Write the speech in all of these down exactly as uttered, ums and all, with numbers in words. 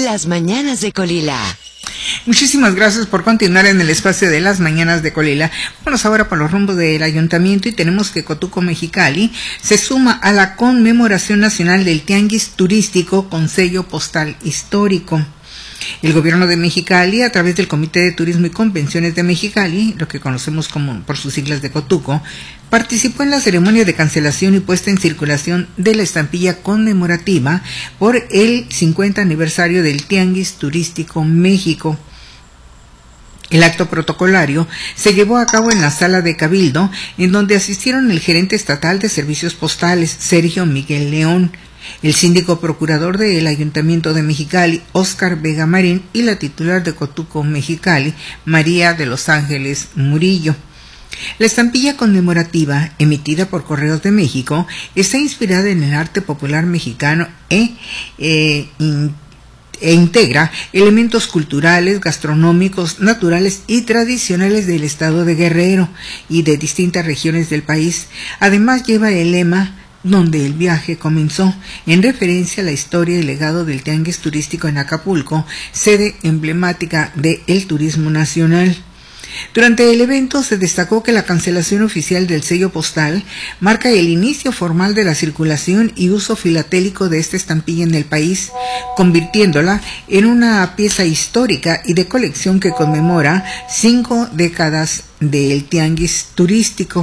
Las Mañanas de Colila. Muchísimas gracias por continuar en el espacio de Las Mañanas de Colila. Vamos ahora por los rumbos del ayuntamiento y tenemos que Cotuco Mexicali se suma a la conmemoración nacional del Tianguis Turístico con sello postal histórico. El gobierno de Mexicali, a través del Comité de Turismo y Convenciones de Mexicali, lo que conocemos como por sus siglas de Cotuco, participó en la ceremonia de cancelación y puesta en circulación de la estampilla conmemorativa por el cincuenta aniversario del Tianguis Turístico México. El acto protocolario se llevó a cabo en la sala de Cabildo, en donde asistieron el gerente estatal de servicios postales, Sergio Miguel León, el síndico procurador del Ayuntamiento de Mexicali, Óscar Vega Marín, y la titular de Cotuco Mexicali, María de los Ángeles Murillo. La estampilla conmemorativa, emitida por Correos de México, está inspirada en el arte popular mexicano e, eh, in, e integra elementos culturales, gastronómicos, naturales y tradicionales del estado de Guerrero y de distintas regiones del país. Además lleva el lema "Donde el viaje comenzó", en referencia a la historia y legado del Tianguis Turístico en Acapulco, sede emblemática del turismo nacional. Durante el evento se destacó que la cancelación oficial del sello postal marca el inicio formal de la circulación y uso filatélico de esta estampilla en el país, convirtiéndola en una pieza histórica y de colección que conmemora cinco décadas del Tianguis Turístico,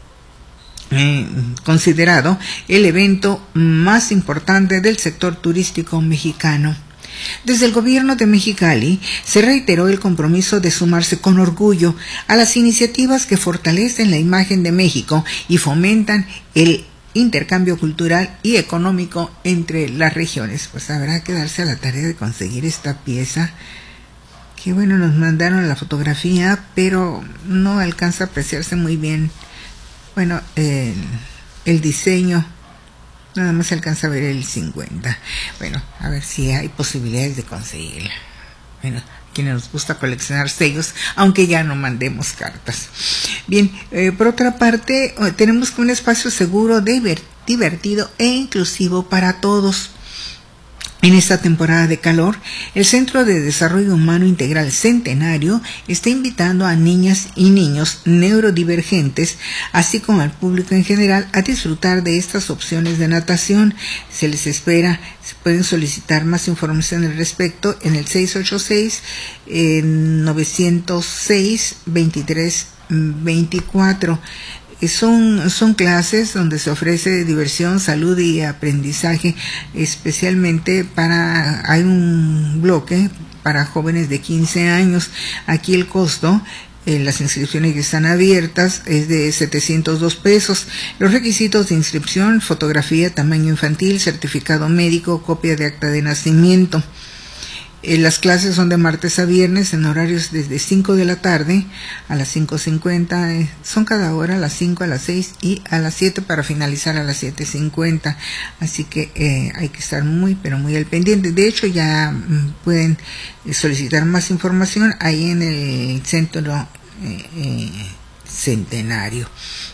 Eh, considerado el evento más importante del sector turístico mexicano. Desde el gobierno de Mexicali se reiteró el compromiso de sumarse con orgullo a las iniciativas que fortalecen la imagen de México y fomentan el intercambio cultural y económico entre las regiones. Pues habrá que darse a la tarea de conseguir esta pieza. Que bueno, nos mandaron la fotografía, pero no alcanza a apreciarse muy bien. Bueno, el, el diseño, nada más se alcanza a ver el cincuenta. Bueno, a ver si hay posibilidades de conseguirla. Bueno, quienes nos gusta coleccionar sellos, aunque ya no mandemos cartas. Bien, eh, por otra parte, tenemos un espacio seguro, divertido e inclusivo para todos. En esta temporada de calor, el Centro de Desarrollo Humano Integral Centenario está invitando a niñas y niños neurodivergentes, así como al público en general, a disfrutar de estas opciones de natación. Se les espera, se pueden solicitar más información al respecto en el seis ocho seis, nueve cero seis, veintitrés veinticuatro. Son, son clases donde se ofrece diversión, salud y aprendizaje, especialmente para, hay un bloque para jóvenes de quince años. Aquí el costo, eh, las inscripciones que están abiertas, es de setecientos dos pesos. Los requisitos de inscripción: fotografía, tamaño infantil, certificado médico, copia de acta de nacimiento. Eh, las clases son de martes a viernes en horarios desde cinco de la tarde a las cinco cincuenta, eh, son cada hora, a las cinco, a las seis y a las siete, para finalizar a las siete cincuenta. Así que eh, hay que estar muy, pero muy al pendiente. De hecho, ya mm, pueden solicitar más información ahí en el Centro eh, eh, Centenario.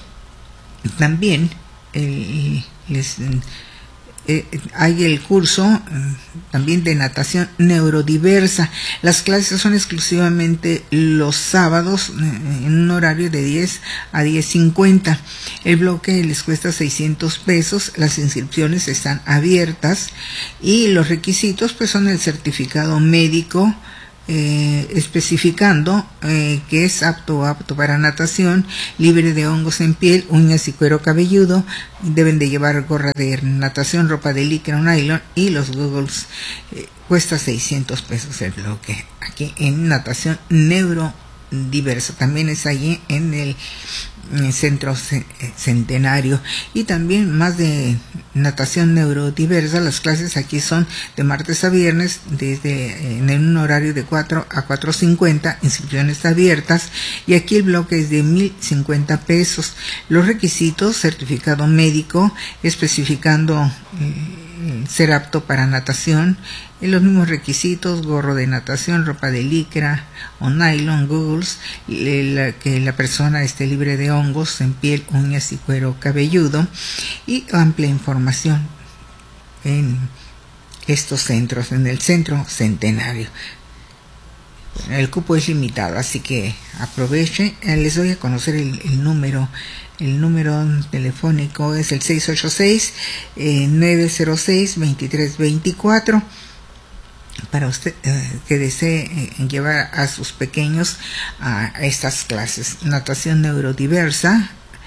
También el, les... Eh, hay el curso eh, también de natación neurodiversa. Las clases son exclusivamente los sábados eh, en un horario de diez a diez cincuenta. El bloque les cuesta seiscientos pesos. Las inscripciones están abiertas y los requisitos pues son el certificado médico, Eh, especificando eh, que es apto apto para natación, libre de hongos en piel, uñas y cuero cabelludo. Deben de llevar gorra de natación, ropa de licra o nylon y los goggles. Eh, cuesta seiscientos pesos el bloque aquí en natación neurodiversa. También es allí en el, en el Centro Centenario. Y también más de natación neurodiversa. Las clases aquí son de martes a viernes desde en un horario de cuatro a cuatro cincuenta, inscripciones abiertas, y aquí el bloque es de mil cincuenta pesos. Los requisitos: certificado médico especificando eh, ser apto para natación, y los mismos requisitos: gorro de natación, ropa de licra o nylon, goggles, la, que la persona esté libre de hongos en piel, uñas y cuero cabelludo, y amplia información en estos centros en el Centro Centenario. El cupo es limitado, así que aprovechen. Les doy a conocer el, el número. El número telefónico es el seis ocho seis, nueve cero seis, dos tres dos cuatro. Para usted eh, que desee eh, llevar a sus pequeños a, a estas clases. Natación neurodiversa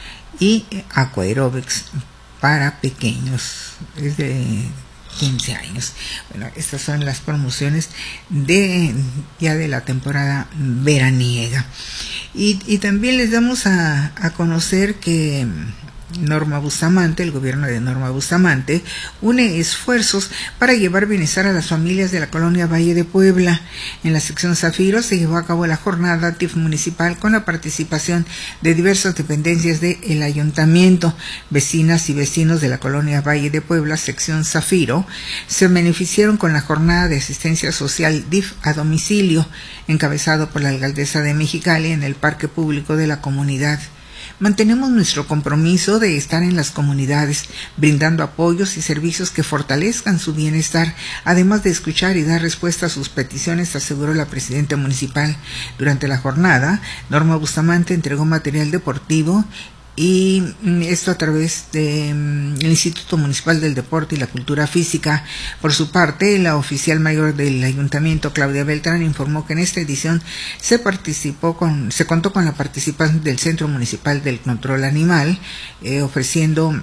y eh, aquaerobics para pequeños. Es de quince años. Bueno, estas son las promociones de ya de la temporada veraniega. Y, y también les damos a, a conocer que Norma Bustamante, el gobierno de Norma Bustamante, une esfuerzos para llevar bienestar a las familias de la colonia Valle de Puebla. En la sección Zafiro se llevó a cabo la jornada T I F municipal con la participación de diversas dependencias del ayuntamiento. Vecinas y vecinos de la colonia Valle de Puebla, sección Zafiro, se beneficiaron con la jornada de asistencia social D I F a domicilio, encabezado por la alcaldesa de Mexicali en el parque público de la comunidad. Mantenemos nuestro compromiso de estar en las comunidades, brindando apoyos y servicios que fortalezcan su bienestar, además de escuchar y dar respuesta a sus peticiones, aseguró la presidenta municipal. Durante la jornada, Norma Bustamante entregó material deportivo y esto a través del Instituto Municipal del Deporte y la Cultura Física. Por su parte, la oficial mayor del ayuntamiento, Claudia Beltrán, informó que en esta edición se participó con, se contó con la participación del Centro Municipal del Control Animal, eh, ofreciendo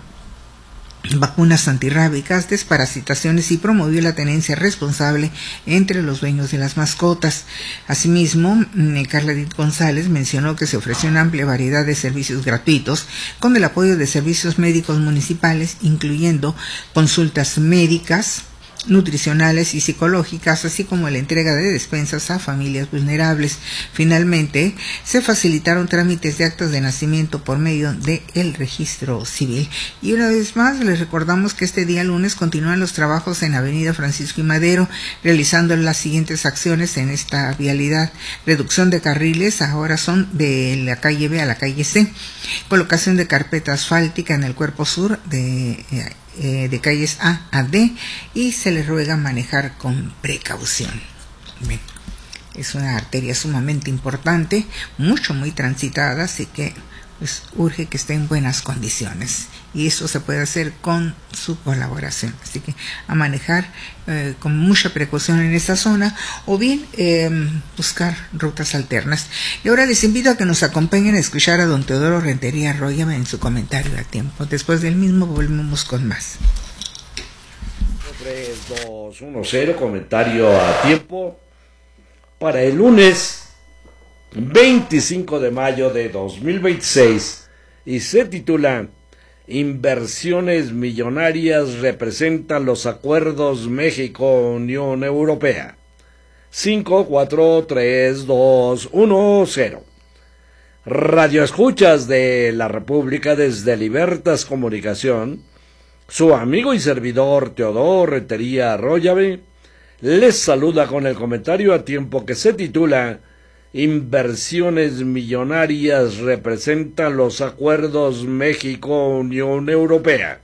vacunas antirrábicas, desparasitaciones y promovió la tenencia responsable entre los dueños de las mascotas. Asimismo, Carla Edith González mencionó que se ofreció una amplia variedad de servicios gratuitos con el apoyo de servicios médicos municipales, incluyendo consultas médicas, nutricionales y psicológicas, así como la entrega de despensas a familias vulnerables. Finalmente, se facilitaron trámites de actas de nacimiento por medio del registro civil. Y una vez más, les recordamos que este día lunes continúan los trabajos en Avenida Francisco y Madero, realizando las siguientes acciones en esta vialidad. Reducción de carriles, ahora son de la calle B a la calle C. Colocación de carpeta asfáltica en el cuerpo sur de eh, Eh, de calles A a D, y se les ruega manejar con precaución. Bien, es una arteria sumamente importante, mucho muy transitada, así que pues urge que esté en buenas condiciones, y eso se puede hacer con su colaboración. Así que a manejar eh, con mucha precaución en esta zona, o bien eh, buscar rutas alternas. Y ahora les invito a que nos acompañen a escuchar a don Teodoro Rentería Arroyo en su comentario a tiempo. Después del mismo volvemos con más. tres, dos, uno, cero, comentario a tiempo para el lunes veinticinco de mayo de dos mil veintiséis, y se titula Inversiones millonarias representan los acuerdos México-Unión Europea. cinco, cuatro, tres, dos, uno, cero. Radio escuchas de la República desde Libertas Comunicación, su amigo y servidor Teodoro Rentería Arroyave les saluda con el comentario a tiempo que se titula Inversiones millonarias representan los acuerdos México-Unión Europea.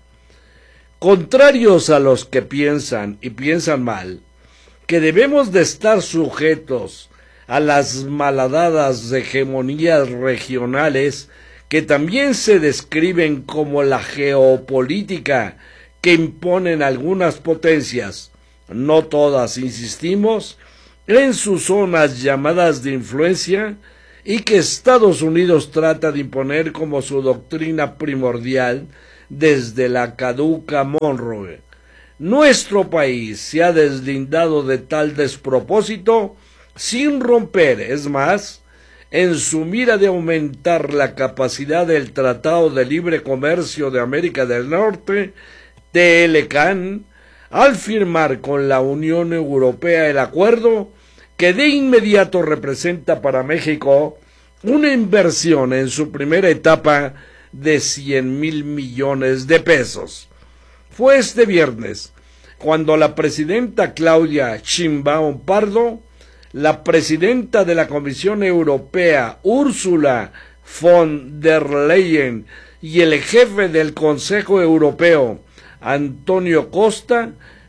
Contrarios a los que piensan, y piensan mal, que debemos de estar sujetos a las malhadadas hegemonías regionales que también se describen como la geopolítica que imponen algunas potencias, no todas, insistimos, en sus zonas llamadas de influencia, y que Estados Unidos trata de imponer como su doctrina primordial desde la caduca Monroe. Nuestro país se ha deslindado de tal despropósito sin romper, es más, en su mira de aumentar la capacidad del Tratado de Libre Comercio de América del Norte, T L C A N, al firmar con la Unión Europea el acuerdo que de inmediato representa para México una inversión en su primera etapa de cien mil millones de pesos. Fue este viernes cuando la presidenta Claudia Sheinbaum Pardo, la presidenta de la Comisión Europea Ursula von der Leyen y el jefe del Consejo Europeo Antonio Costa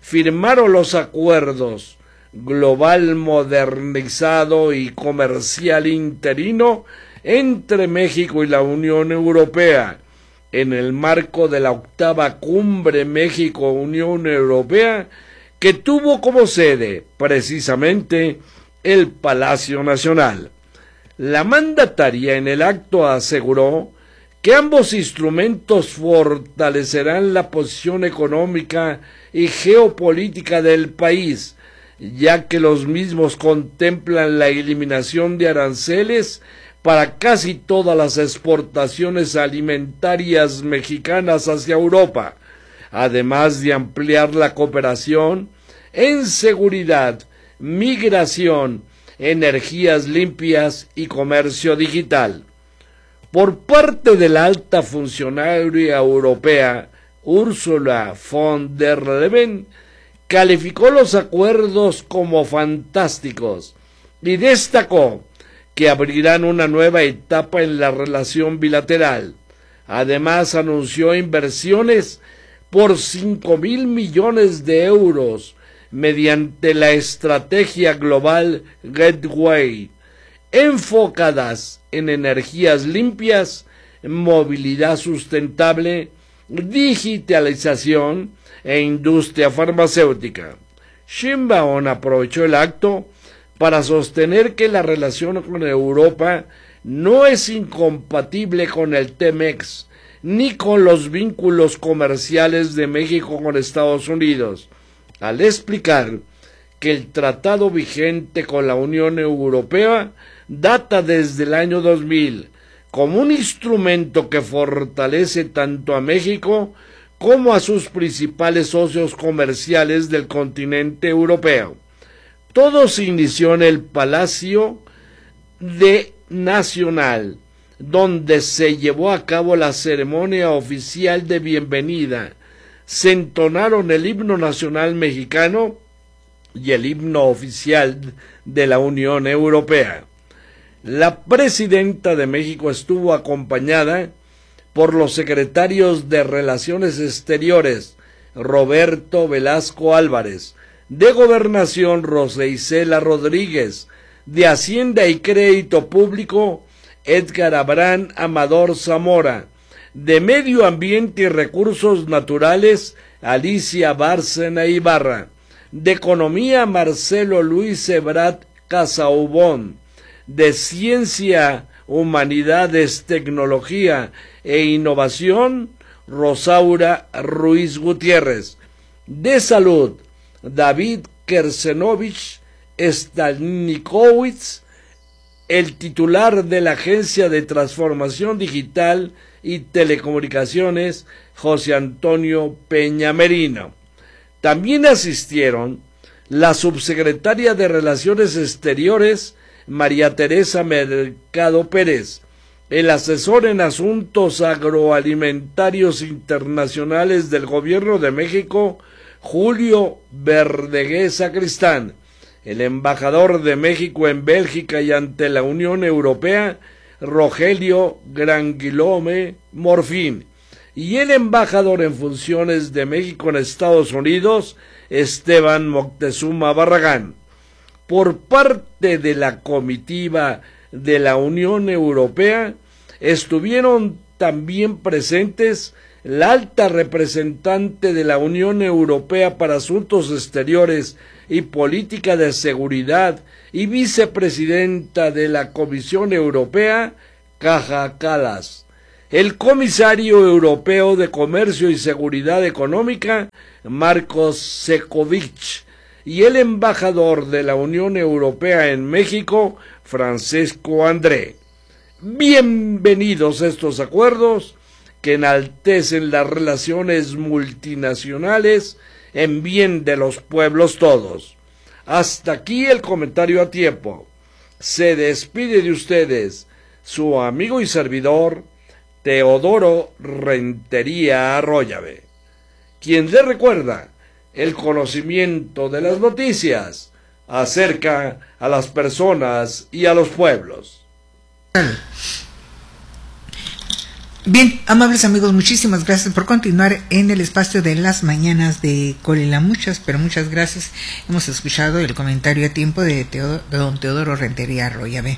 firmaron los acuerdos global modernizado y comercial interino entre México y la Unión Europea, en el marco de la octava Cumbre México-Unión Europea, que tuvo como sede precisamente el Palacio Nacional. La mandataria en el acto aseguró que ambos instrumentos fortalecerán la posición económica y geopolítica del país, ya que los mismos contemplan la eliminación de aranceles para casi todas las exportaciones alimentarias mexicanas hacia Europa, además de ampliar la cooperación en seguridad, migración, energías limpias y comercio digital. Por parte de la alta funcionaria europea, Ursula von der Leyen, calificó los acuerdos como fantásticos y destacó que abrirán una nueva etapa en la relación bilateral. Además, anunció inversiones por cinco mil millones de euros mediante la estrategia global Gateway, enfocadas en energías limpias, movilidad sustentable, digitalización e industria farmacéutica. Sheinbaum aprovechó el acto para sostener que la relación con Europa no es incompatible con el T-MEX, ni con los vínculos comerciales de México con Estados Unidos, al explicar que el tratado vigente con la Unión Europea data desde el año dos mil, como un instrumento que fortalece tanto a México como a sus principales socios comerciales del continente europeo. Todo se inició en el Palacio de Nacional, donde se llevó a cabo la ceremonia oficial de bienvenida. Se entonaron el himno nacional mexicano y el himno oficial de la Unión Europea. La presidenta de México estuvo acompañada por los secretarios de Relaciones Exteriores, Roberto Velasco Álvarez, de Gobernación, Rosa Isela Rodríguez, de Hacienda y Crédito Público, Edgar Abraham Amador Zamora, de Medio Ambiente y Recursos Naturales, Alicia Bárcena Ibarra, de Economía, Marcelo Luis Ebrat Casaubón, de Ciencia, Humanidades, Tecnología e Innovación, Rosaura Ruiz Gutiérrez, de Salud, David Kersenovich Stalnikowicz, el titular de la Agencia de Transformación Digital y Telecomunicaciones, José Antonio Peña Merino. También asistieron la subsecretaria de Relaciones Exteriores, María Teresa Mercado Pérez, el asesor en asuntos agroalimentarios internacionales del Gobierno de México, Julio Verdeguer Sacristán, el embajador de México en Bélgica y ante la Unión Europea, Rogelio Granguilome Morfín, y el embajador en funciones de México en Estados Unidos, Esteban Moctezuma Barragán. Por parte de la comitiva de la Unión Europea, estuvieron también presentes la alta representante de la Unión Europea para Asuntos Exteriores y Política de Seguridad y vicepresidenta de la Comisión Europea, Kaja Kallas, el comisario europeo de Comercio y Seguridad Económica, Marcos Sefcovic, y el embajador de la Unión Europea en México, Francesco André. Bienvenidos estos acuerdos que enaltecen las relaciones multinacionales en bien de los pueblos todos. Hasta aquí el comentario a tiempo. Se despide de ustedes su amigo y servidor Teodoro Rentería Arroyave, quien le recuerda el conocimiento de las noticias acerca a las personas y a los pueblos. Bien, amables amigos, muchísimas gracias por continuar en el espacio de las mañanas de Colila. Muchas, pero muchas gracias. Hemos escuchado el comentario a tiempo de, Teodoro, de don Teodoro Rentería Arroyave.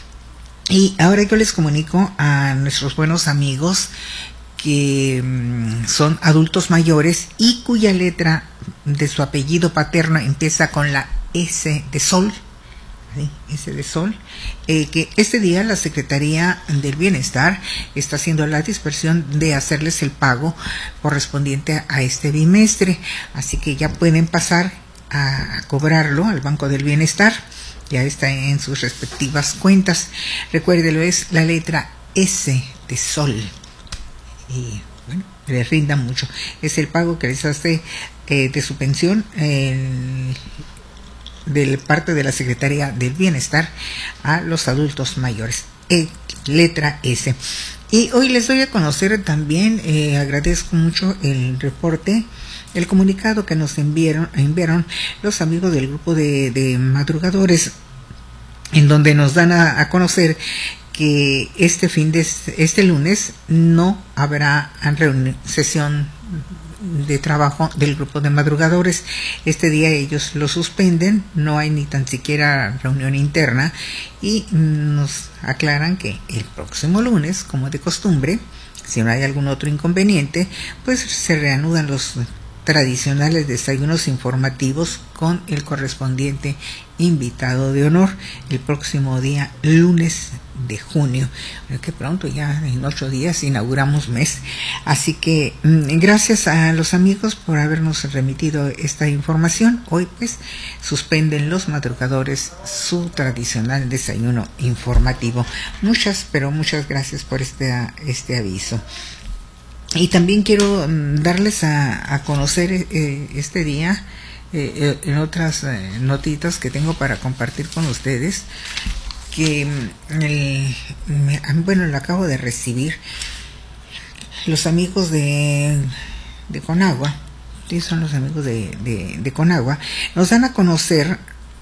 Y ahora yo les comunico a nuestros buenos amigos que mmm, son adultos mayores y cuya letra de su apellido paterno empieza con la S de sol. ¿Sí? S de sol, eh, que este día la Secretaría del Bienestar está haciendo la dispersión de hacerles el pago correspondiente a este bimestre, así que ya pueden pasar a cobrarlo al Banco del Bienestar, ya está en sus respectivas cuentas. Recuérdelo, es la letra S de sol y bueno, les rinda mucho. Es el pago que les hace eh, de su pensión el de parte de la Secretaría del Bienestar a los adultos mayores, e, letra S. Y hoy les doy a conocer también, eh, agradezco mucho el reporte, el comunicado que nos enviaron, enviaron los amigos del grupo de, de madrugadores, en donde nos dan a, a conocer que este fin de este lunes no habrá reunión, sesión de trabajo del grupo de madrugadores. Este día ellos lo suspenden, no hay ni tan siquiera reunión interna, y nos aclaran que el próximo lunes, como de costumbre, si no hay algún otro inconveniente, pues se reanudan los tradicionales desayunos informativos con el correspondiente invitado de honor el próximo día lunes de junio. Que pronto, ya en ocho días inauguramos mes, así que mmm, gracias a los amigos por habernos remitido esta información. Hoy pues suspenden los madrugadores su tradicional desayuno informativo. Muchas, pero muchas gracias por este, este aviso. Y también quiero darles a, a conocer eh, este día, eh, en otras eh, notitas que tengo para compartir con ustedes, que el, me, bueno, lo acabo de recibir. Los amigos de, de Conagua, sí, son los amigos de, de, de Conagua, nos dan a conocer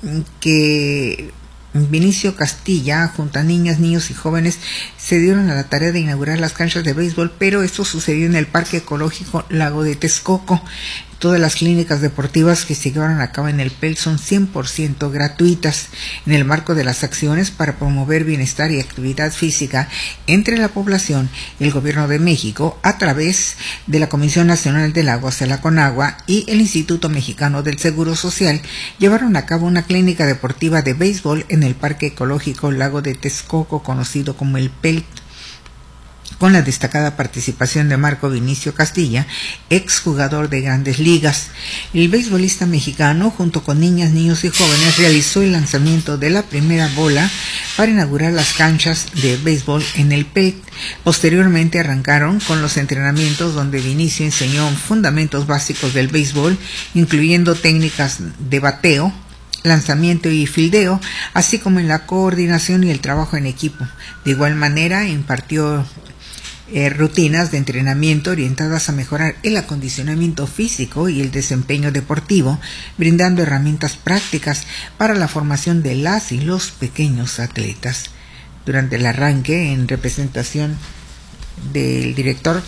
que Vinicio Castilla, junto a niñas, niños y jóvenes, se dieron a la tarea de inaugurar las canchas de béisbol, pero esto sucedió en el Parque Ecológico Lago de Texcoco. Todas las clínicas deportivas que se llevaron a cabo en el P E L son cien por ciento gratuitas, en el marco de las acciones para promover bienestar y actividad física entre la población. El Gobierno de México, a través de la Comisión Nacional del Agua, la Conagua, y el Instituto Mexicano del Seguro Social, llevaron a cabo una clínica deportiva de béisbol en el Parque Ecológico Lago de Texcoco, conocido como el P E L, con la destacada participación de Marco Vinicio Castilla, exjugador de Grandes Ligas. El beisbolista mexicano, junto con niñas, niños y jóvenes, realizó el lanzamiento de la primera bola para inaugurar las canchas de béisbol en el P E L. Posteriormente arrancaron con los entrenamientos, donde Vinicio enseñó fundamentos básicos del béisbol, incluyendo técnicas de bateo, lanzamiento y fildeo, así como en la coordinación y el trabajo en equipo. De igual manera, impartió Eh, rutinas de entrenamiento orientadas a mejorar el acondicionamiento físico y el desempeño deportivo, brindando herramientas prácticas para la formación de las y los pequeños atletas. Durante el arranque, en representación del director,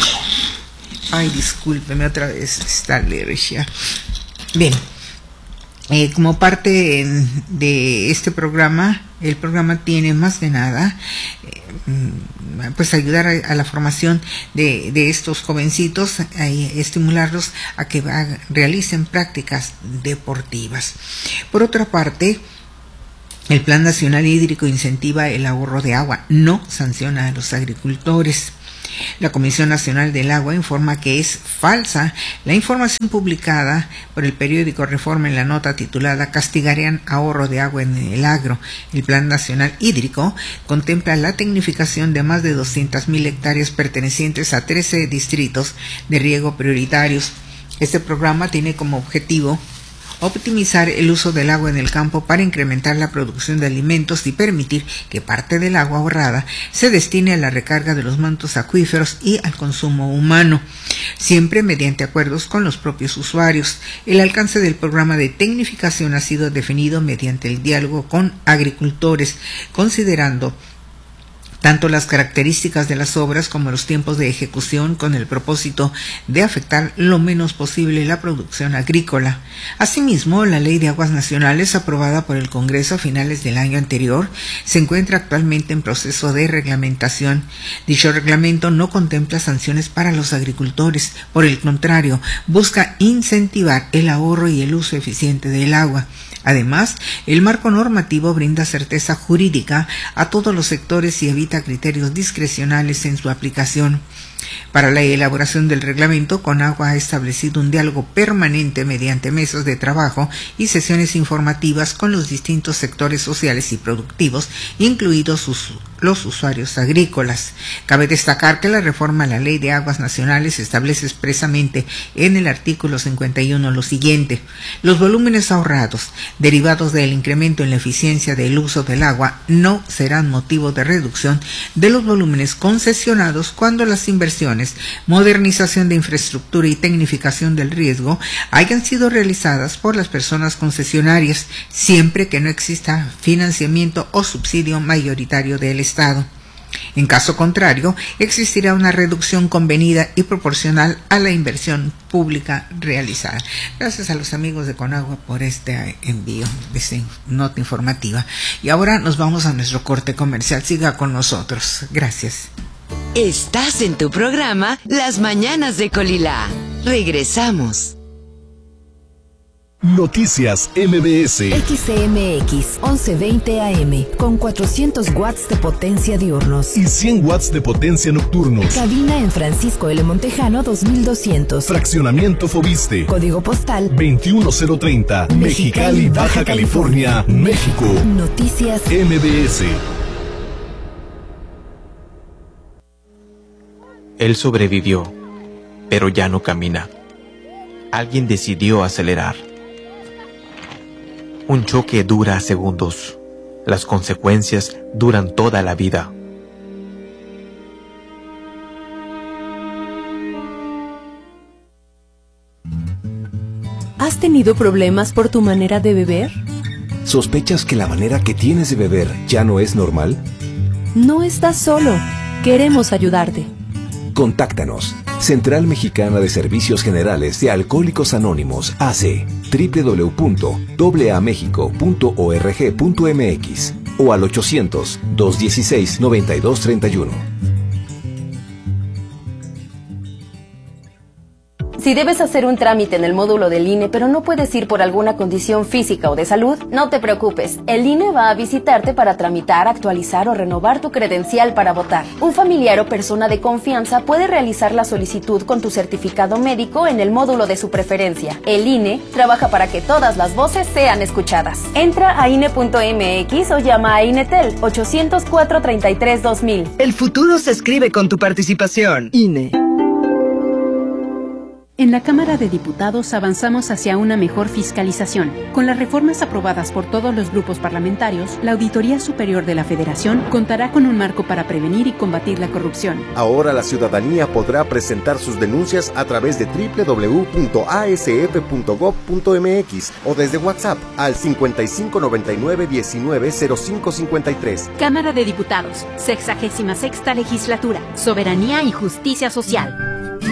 ay, discúlpeme otra vez, está alergia. Bien, eh, como parte de este programa, el programa tiene más que nada eh, pues ayudar a, a la formación de, de estos jovencitos, a estimularlos a que va, realicen prácticas deportivas. Por otra parte, el Plan Nacional Hídrico incentiva el ahorro de agua, no sanciona a los agricultores. La Comisión Nacional del Agua informa que es falsa la información publicada por el periódico Reforma en la nota titulada "Castigarían ahorro de agua en el agro". El Plan Nacional Hídrico contempla la tecnificación de más de doscientas mil hectáreas pertenecientes a trece distritos de riego prioritarios. Este programa tiene como objetivo optimizar el uso del agua en el campo para incrementar la producción de alimentos y permitir que parte del agua ahorrada se destine a la recarga de los mantos acuíferos y al consumo humano, siempre mediante acuerdos con los propios usuarios. El alcance del programa de tecnificación ha sido definido mediante el diálogo con agricultores, considerando tanto las características de las obras como los tiempos de ejecución, con el propósito de afectar lo menos posible la producción agrícola. Asimismo, la Ley de Aguas Nacionales, aprobada por el Congreso a finales del año anterior, se encuentra actualmente en proceso de reglamentación. Dicho reglamento no contempla sanciones para los agricultores, por el contrario, busca incentivar el ahorro y el uso eficiente del agua. Además, el marco normativo brinda certeza jurídica a todos los sectores y evita criterios discrecionales en su aplicación. Para la elaboración del reglamento, Conagua ha establecido un diálogo permanente mediante mesas de trabajo y sesiones informativas con los distintos sectores sociales y productivos, incluidos sus, los usuarios agrícolas. Cabe destacar que la reforma a la Ley de Aguas Nacionales establece expresamente en el artículo cincuenta y uno lo siguiente: los volúmenes ahorrados derivados del incremento en la eficiencia del uso del agua no serán motivo de reducción de los volúmenes concesionados cuando las inversiones, modernización de infraestructura y tecnificación del riesgo hayan sido realizadas por las personas concesionarias, siempre que no exista financiamiento o subsidio mayoritario del Estado. En caso contrario, existirá una reducción convenida y proporcional a la inversión pública realizada. Gracias a los amigos de Conagua por este envío de esta nota informativa. Y ahora nos vamos a nuestro corte comercial. Siga con nosotros. Gracias. Estás en tu programa Las Mañanas de Colila. Regresamos. Noticias M B S. X C M X once veinte A M con cuatrocientos watts de potencia diurnos y cien watts de potencia nocturnos. Cabina en Francisco L. Montejano dos mil doscientos. Fraccionamiento Fobiste. Código postal veintiuno cero treinta. Mexicali, Baja California, México. Noticias M B S. Él sobrevivió, pero ya no camina. Alguien decidió acelerar. Un choque dura segundos. Las consecuencias duran toda la vida. ¿Has tenido problemas por tu manera de beber? ¿Sospechas que la manera que tienes de beber ya no es normal? No estás solo. Queremos ayudarte. Contáctanos. Central Mexicana de Servicios Generales de Alcohólicos Anónimos, A C, doble u doble u doble u punto a a mexico punto org punto m x o al ochocientos, dos dieciséis, noventa y dos treinta y uno. Si debes hacer un trámite en el módulo del I N E, pero no puedes ir por alguna condición física o de salud, no te preocupes. El I N E va a visitarte para tramitar, actualizar o renovar tu credencial para votar. Un familiar o persona de confianza puede realizar la solicitud con tu certificado médico en el módulo de su preferencia. El I N E trabaja para que todas las voces sean escuchadas. Entra a I N E punto m x o llama a INETEL ochocientos cuatro treinta y tres dos mil. El futuro se escribe con tu participación. I N E. En la Cámara de Diputados avanzamos hacia una mejor fiscalización. Con las reformas aprobadas por todos los grupos parlamentarios, la Auditoría Superior de la Federación contará con un marco para prevenir y combatir la corrupción. Ahora la ciudadanía podrá presentar sus denuncias a través de doble u doble u doble u punto a s f punto gob punto m x o desde WhatsApp al cincuenta y cinco noventa y nueve diecinueve cero cinco cincuenta y tres. Cámara de Diputados, sexagésima sexta legislatura, soberanía y justicia social.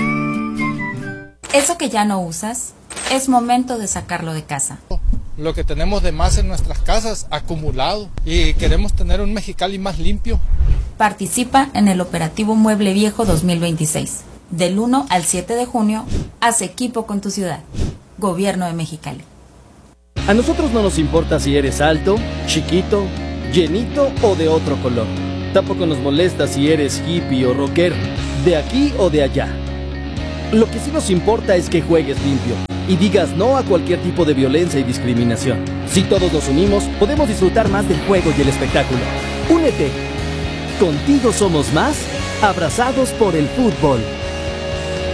Eso que ya no usas, es momento de sacarlo de casa. Lo que tenemos de más en nuestras casas, acumulado, y queremos tener un Mexicali más limpio. Participa en el operativo Mueble Viejo dos mil veintiséis. Del uno al siete de junio, haz equipo con tu ciudad. Gobierno de Mexicali. A nosotros no nos importa si eres alto, chiquito, llenito o de otro color. Tampoco nos molesta si eres hippie o rockero, de aquí o de allá. Lo que sí nos importa es que juegues limpio y digas no a cualquier tipo de violencia y discriminación. Si todos nos unimos, podemos disfrutar más del juego y el espectáculo. Únete. Contigo somos más, abrazados por el fútbol.